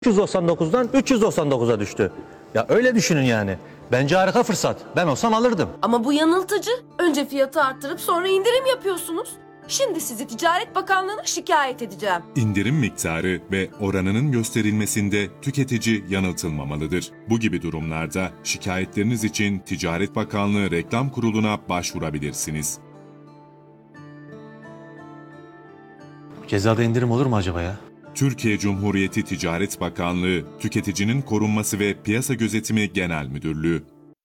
399'dan 399'a düştü. Ya öyle düşünün yani. Bence harika fırsat. Ben olsam alırdım. Ama bu yanıltıcı. Önce fiyatı arttırıp sonra indirim yapıyorsunuz. Şimdi sizi Ticaret Bakanlığı'na şikayet edeceğim. İndirim miktarı ve oranının gösterilmesinde tüketici yanıltılmamalıdır. Bu gibi durumlarda şikayetleriniz için Ticaret Bakanlığı Reklam Kurulu'na başvurabilirsiniz. Cezada indirim olur mu acaba ya? Türkiye Cumhuriyeti Ticaret Bakanlığı, Tüketicinin Korunması ve Piyasa Gözetimi Genel Müdürlüğü.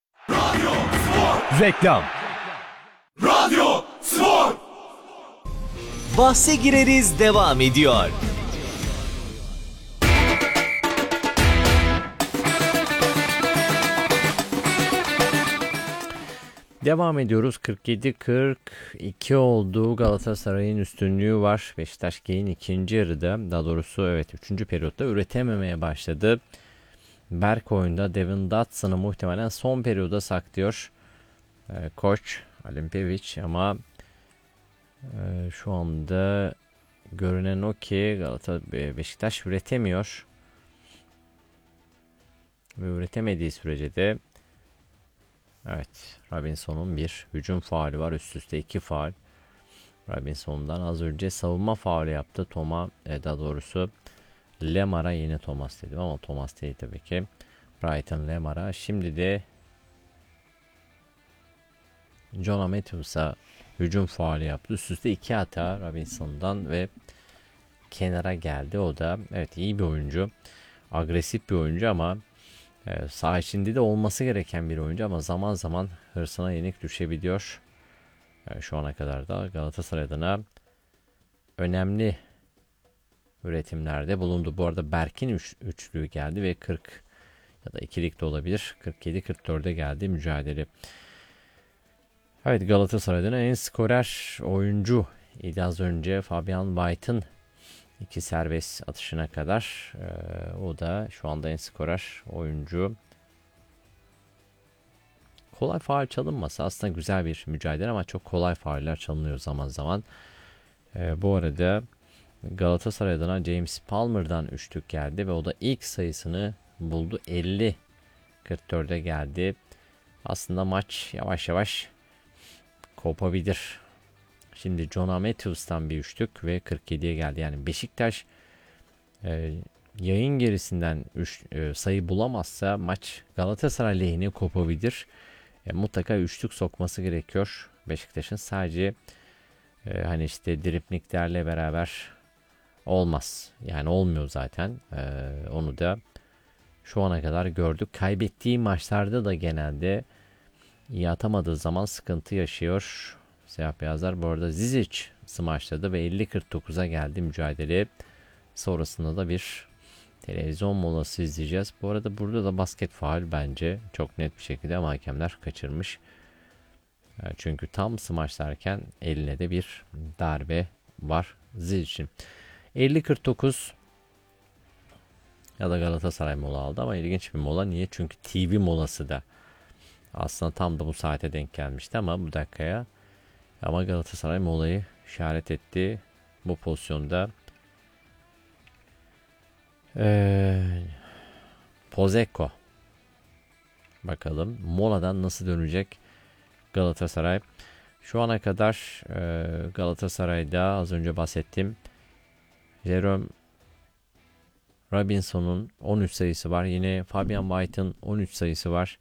Reklam. Radyo Spor! Bahse gireriz devam ediyor. Devam ediyoruz. 47-42 oldu. Galatasaray'ın üstünlüğü var. Beşiktaş Gey'in ikinci yarıda, daha doğrusu evet 3. periyotta üretememeye başladı. Berk oyunda Devin Dotson'ı muhtemelen son periyoda saklıyor. Koç Alimpevic ama şu anda görünen o ki Beşiktaş üretemiyor. Ve üretemediği sürece de evet, Robinson'un bir hücum faulü var. Üst üste 2 faul. Robinson'dan az önce savunma faulü yaptı. Daha doğrusu Lemar'a, yine Thomas dedim ama Thomas değil tabii ki. Brighton Lemar'a. Şimdi de Jonah Matthews'a hücum faulü yaptı. Üst üste 2 hata Robinson'dan ve kenara geldi. O da evet iyi bir oyuncu. Agresif bir oyuncu ama saha içinde de olması gereken bir oyuncu ama zaman zaman hırsına yenik düşebiliyor. Şu ana kadar da Galatasaray adına önemli üretimlerde bulundu. Bu arada Berk'in üçlüğü geldi ve 40 ya da ikilik de olabilir. 47-44'e geldi mücadele. Evet, Galatasaray adına en skorer oyuncu idi az önce Fabian White'ın 2 serbest atışına kadar. O da şu anda en skorer oyuncu. Kolay faul çalınmasa aslında güzel bir mücadele ama çok kolay fauller çalınıyor zaman zaman. Bu arada Galatasaray adına James Palmer'dan üçlük geldi ve o da ilk sayısını buldu. 50-44'e geldi. Aslında maç yavaş yavaş kopabilir. Şimdi Jonah Matthews'tan bir üçlük ve 47'ye geldi. Yani Beşiktaş yayın gerisinden sayı bulamazsa maç Galatasaray lehine kopabilir. Mutlaka üçlük sokması gerekiyor Beşiktaş'ın. Sadece hani işte dripliklerle beraber olmaz. Yani olmuyor zaten. Onu da şu ana kadar gördük. Kaybettiği maçlarda da genelde iyi atamadığı zaman sıkıntı yaşıyor. Siyah beyazlar. Bu arada Zizic smaçladı ve 50-49'a geldi mücadele. Sonrasında da bir televizyon molası izleyeceğiz. Bu arada burada da basket faul bence. Çok net bir şekilde ama hakemler kaçırmış. Çünkü tam smaçlarken eline de bir darbe var Zizic'in. 50-49 ya da Galatasaray mola aldı ama ilginç bir mola. Niye? Çünkü TV molası da aslında tam da bu saate denk gelmişti ama bu dakikaya. Ama Galatasaray molayı işaret etti. Bu pozisyonda Pozeko. Bakalım moladan nasıl dönecek Galatasaray. Şu ana kadar Galatasaray'da az önce bahsettim. Jerome Robinson'un 13 sayısı var. Yine Fabian White'ın 13 sayısı var.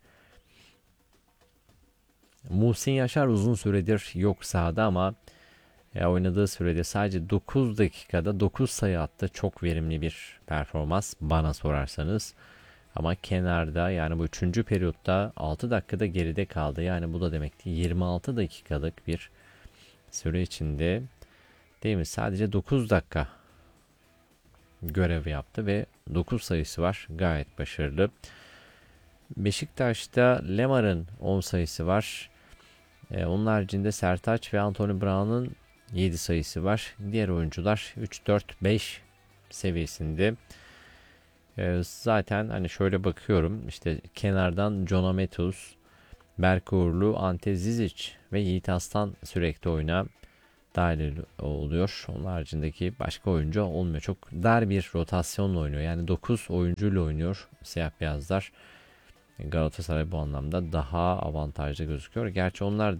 Muhsin Yaşar uzun süredir yok sahada ama oynadığı sürede sadece 9 dakikada 9 sayı attı. Çok verimli bir performans bana sorarsanız. Ama kenarda, yani bu 3. periyotta 6 dakikada geride kaldı. Yani bu da demek ki 26 dakikalık bir süre içinde, değil mi? Sadece 9 dakika görev yaptı ve 9 sayısı var. Gayet başarılı. Beşiktaş'ta Lemar'ın 10 sayısı var. Onun haricinde Sertaç ve Anthony Brown'un 7 sayısı var. Diğer oyuncular 3, 4, 5 seviyesinde. Zaten hani şöyle bakıyorum, işte kenardan Jonah Matthews, Berk Uğurlu, Ante Zizic ve Yiğit Aslan sürekli oyuna dahil oluyor. Onun haricindeki başka oyuncu olmuyor. Çok dar bir rotasyonla oynuyor. Yani 9 oyuncuyla oynuyor siyah beyazlar. Galatasaray bu anlamda daha avantajlı gözüküyor. Gerçi onlar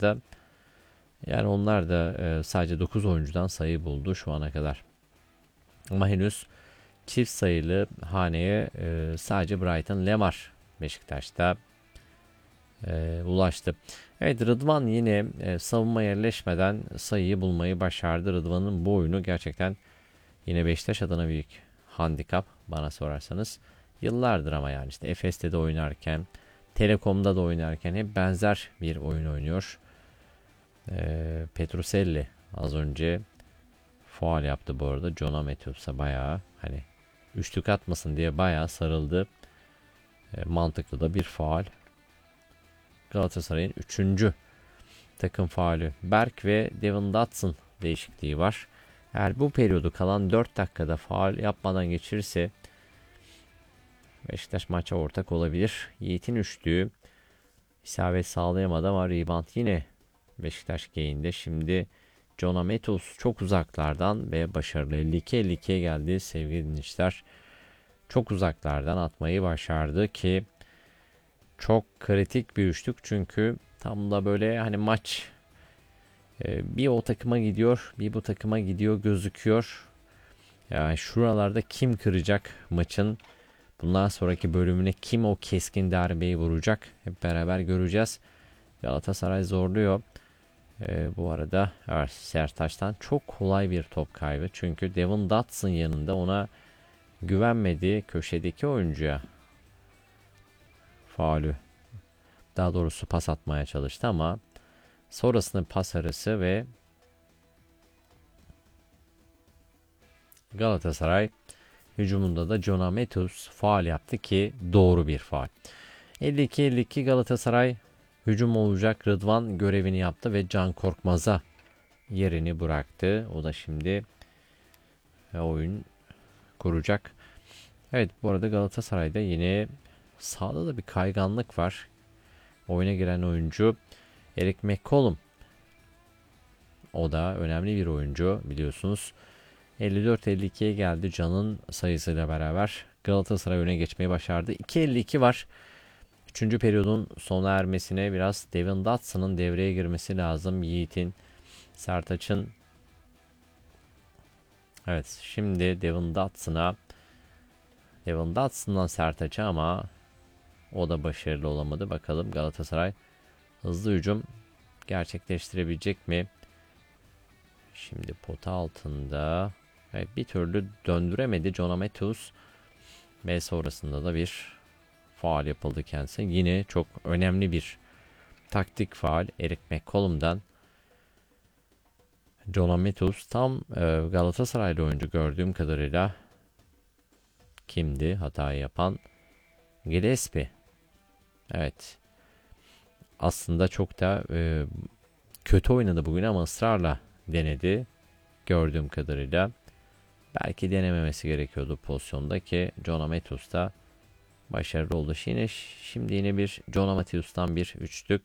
da sadece 9 oyuncudan sayı buldu şu ana kadar. Ama henüz çift sayılı haneye sadece Brighton Lemar Beşiktaş'ta ulaştı. Evet, Rıdvan yine savunma yerleşmeden sayıyı bulmayı başardı. Rıdvan'ın bu oyunu gerçekten yine Beşiktaş adına büyük handikap bana sorarsanız. Yıllardır ama yani işte Efes'te de oynarken, Telekom'da da oynarken hep benzer bir oyun oynuyor. Petruselli az önce faul yaptı bu arada. John Matthews'a bayağı hani üçlük atmasın diye bayağı sarıldı. Mantıklı da bir faul. Galatasaray'ın 3. takım faulü. Berk ve Devin Dotson değişikliği var. Eğer bu periyodu kalan 4 dakikada faul yapmadan geçirirse Beşiktaş maça ortak olabilir. Yiğit'in üçlüğü isabet sağlayamadı ama rebound yine Beşiktaş gain'de. Şimdi John Matthews çok uzaklardan ve başarılı 52-52'ye geldi sevgili dinleyiciler. Çok uzaklardan atmayı başardı ki çok kritik bir üçlük, çünkü tam da böyle hani maç bir o takıma gidiyor, bir bu takıma gidiyor gözüküyor. Yani şuralarda kim kıracak maçın bundan sonraki bölümüne, kim o keskin darbeyi vuracak hep beraber göreceğiz. Galatasaray zorluyor. Bu arada evet, Sertaç'tan çok kolay bir top kaybı. Çünkü Devin Dotson yanında ona güvenmedi, köşedeki oyuncuya faulü, daha doğrusu pas atmaya çalıştı ama sonrasında pas arası ve Galatasaray hücumunda da John Matthews faul yaptı ki doğru bir faul. 52-52 Galatasaray hücum olacak. Rıdvan görevini yaptı ve Can Korkmaz'a yerini bıraktı. O da şimdi oyun kuracak. Evet, bu arada Galatasaray'da yine sağda da bir kayganlık var. Oyuna giren oyuncu Eric McCollum. O da önemli bir oyuncu biliyorsunuz. 54-52'ye geldi Can'ın sayısıyla beraber. Galatasaray öne geçmeyi başardı. 2.52 var. 3. periyodun sona ermesine biraz Devin Dotson'ın devreye girmesi lazım. Yiğit'in, Sertaç'ın. Evet, şimdi Devin Dotson'dan Sertaç'a ama o da başarılı olamadı. Bakalım Galatasaray hızlı hücum gerçekleştirebilecek mi? Şimdi pota altında bir türlü döndüremedi John Matthews ve sonrasında da bir faul yapıldı kendisine. Yine çok önemli bir taktik faul Eric McCollum'dan. John Matthews tam Galatasaraylı oyuncu gördüğüm kadarıyla. Kimdi hatayı yapan? Gillespie. Evet. Aslında çok da kötü oynadı bugün ama ısrarla denedi gördüğüm kadarıyla. Belki denememesi gerekiyordu pozisyonda ki John Matthews da başarılı oldu. Şimdi yine bir John Matthews'tan bir üçlük.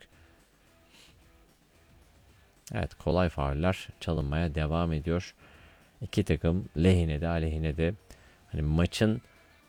Evet, kolay fauller çalınmaya devam ediyor. İki takım lehine de aleyhine de. Hani maçın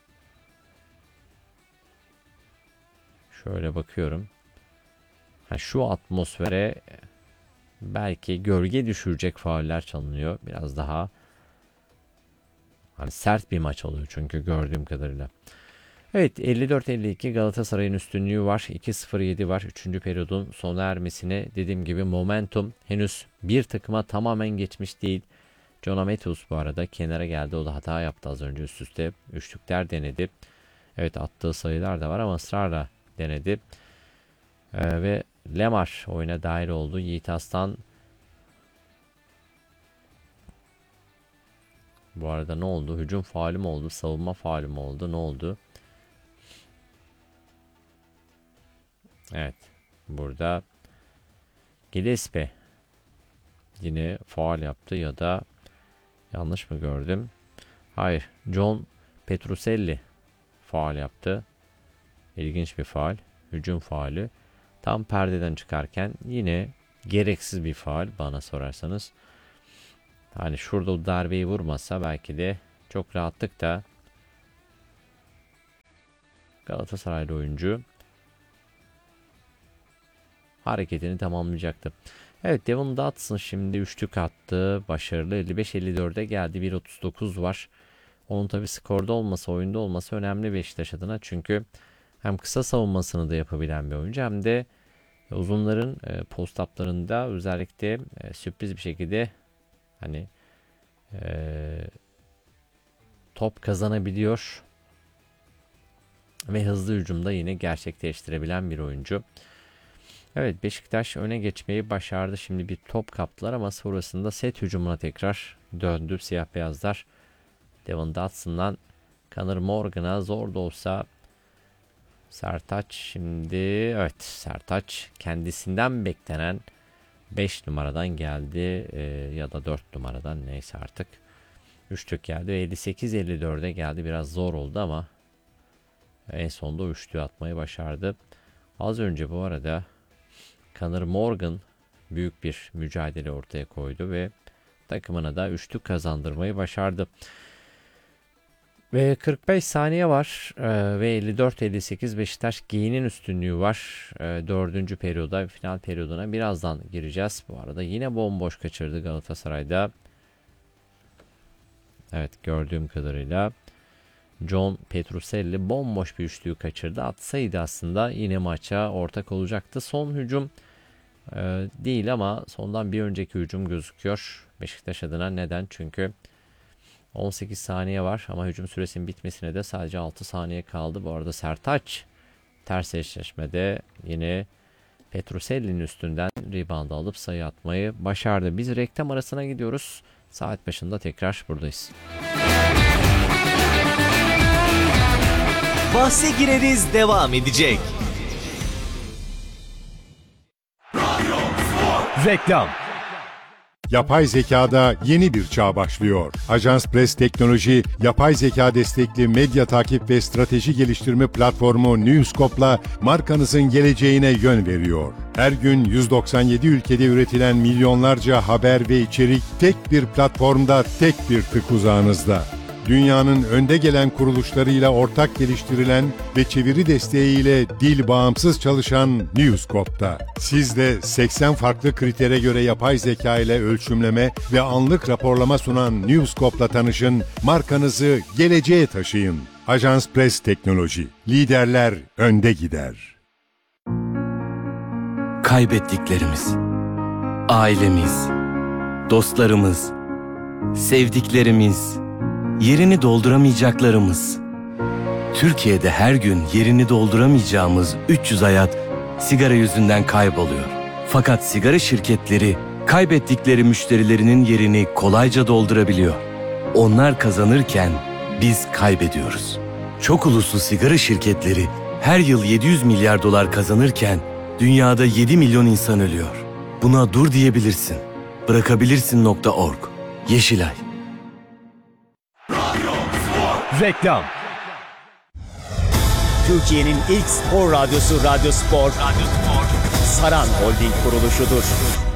şöyle bakıyorum. Şu atmosfere belki gölge düşürecek fauller çalınıyor. Biraz daha hani sert bir maç oluyor çünkü gördüğüm kadarıyla. Evet, 54-52 Galatasaray'ın üstünlüğü var. 2-0-7 var. 3. periyodun sona ermesine dediğim gibi momentum henüz bir takıma tamamen geçmiş değil. John Matthews bu arada kenara geldi. O da hata yaptı az önce, üst üste üçlükler denedi. Evet, attığı sayılar da var ama ısrarla denedi. Ve Lemar oyuna dahil oldu. Yiğit Aslan bu arada ne oldu? Hücum faulü mü oldu? Savunma faulü mü oldu? Ne oldu? Evet. Burada Gillespie yine faul yaptı ya da yanlış mı gördüm? Hayır. John Petruselli faul yaptı. İlginç bir faul. Hücum faulü. Tam perdeden çıkarken yine gereksiz bir faul bana sorarsanız. Hani şurada o darbeyi vurmasa belki de çok rahatlıkla Galatasaraylı oyuncu hareketini tamamlayacaktı. Evet, Devon Dotson şimdi üçlük attı. Başarılı, 55-54'e geldi. 1.39 var. Onun tabi skorda olması, oyunda olması önemli Beşiktaş adına. Çünkü hem kısa savunmasını da yapabilen bir oyuncu hem de uzunların post-up'larında özellikle sürpriz bir şekilde hani top kazanabiliyor ve hızlı hücumda yine gerçekleştirebilen bir oyuncu. Evet, Beşiktaş öne geçmeyi başardı. Şimdi bir top kaptılar ama sonrasında set hücumuna tekrar döndü siyah beyazlar. Devon Dotson'dan Conor Morgan'a zor da olsa Sertaç şimdi, evet, Sertaç kendisinden beklenen 5 numaradan geldi ya da 4 numaradan, neyse artık. Üçlük geldi ve 58-54'e geldi. Biraz zor oldu ama en sonunda üçlüğü atmayı başardı. Az önce bu arada Conor Morgan büyük bir mücadele ortaya koydu ve takımına da üçlük kazandırmayı başardı. Ve 45 saniye var ve 54-58 Beşiktaş Giyin'in üstünlüğü var. 4. periyoda, final periyoduna birazdan gireceğiz. Bu arada yine bomboş kaçırdı Galatasaray'da. Evet, gördüğüm kadarıyla John Petruselli bomboş bir üçlüğü kaçırdı. Atsaydı aslında yine maça ortak olacaktı. Son hücum değil ama sondan bir önceki hücum gözüküyor Beşiktaş adına. Neden? Çünkü 18 saniye var ama hücum süresinin bitmesine de sadece 6 saniye kaldı. Bu arada Sertaç ters eşleşmede yine Petruselli'nin üstünden rebound alıp sayı atmayı başardı. Biz reklam arasına gidiyoruz. Saat başında tekrar buradayız. Bahse gireriz devam edecek. Reklam. Yapay zekada yeni bir çağ başlıyor. Ajans Press Teknoloji, yapay zeka destekli medya takip ve strateji geliştirme platformu Newscope'la markanızın geleceğine yön veriyor. Her gün 197 ülkede üretilen milyonlarca haber ve içerik tek bir platformda, tek bir tık uzağınızda. Dünyanın önde gelen kuruluşlarıyla ortak geliştirilen ve çeviri desteğiyle dil bağımsız çalışan Newscope'da. Siz de 80 farklı kritere göre yapay zeka ile ölçümleme ve anlık raporlama sunan Newscope'la tanışın, markanızı geleceğe taşıyın. Ajans Press Teknoloji. Liderler önde gider. Kaybettiklerimiz, ailemiz, dostlarımız, sevdiklerimiz, yerini dolduramayacaklarımız. Türkiye'de her gün yerini dolduramayacağımız 300 hayat sigara yüzünden kayboluyor. Fakat sigara şirketleri kaybettikleri müşterilerinin yerini kolayca doldurabiliyor. Onlar kazanırken biz kaybediyoruz. Çok uluslu sigara şirketleri her yıl 700 milyar dolar kazanırken dünyada 7 milyon insan ölüyor. Buna dur diyebilirsin. Bırakabilirsin.org. Yeşilay. Reklam. Türkiye'nin ilk spor radyosu Radyo Spor, Saran Holding kuruluşudur.